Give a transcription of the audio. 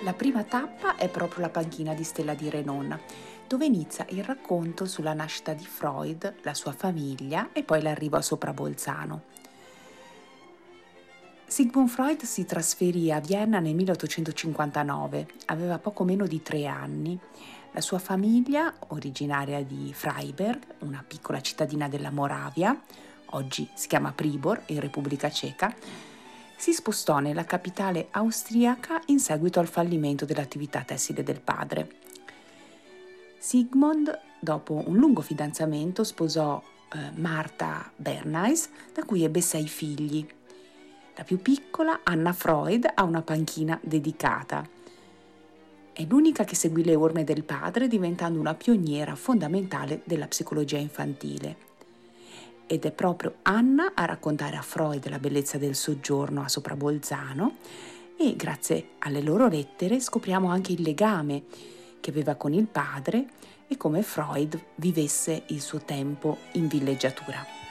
La prima tappa è proprio la panchina di Stella di Renon, dove inizia il racconto sulla nascita di Freud, la sua famiglia e poi l'arrivo a Soprabolzano. Sigmund Freud si trasferì a Vienna nel 1859, aveva poco meno di 3 anni. La sua famiglia, originaria di Freiberg, una piccola cittadina della Moravia, oggi si chiama Pribor, in Repubblica Ceca, si spostò nella capitale austriaca in seguito al fallimento dell'attività tessile del padre. Sigmund, dopo un lungo fidanzamento, sposò Martha Bernays, da cui ebbe 6 figli. La più piccola, Anna Freud, ha una panchina dedicata. È l'unica che seguì le orme del padre, diventando una pioniera fondamentale della psicologia infantile. Ed è proprio Anna a raccontare a Freud la bellezza del soggiorno a Soprabolzano e grazie alle loro lettere scopriamo anche il legame che aveva con il padre e come Freud vivesse il suo tempo in villeggiatura.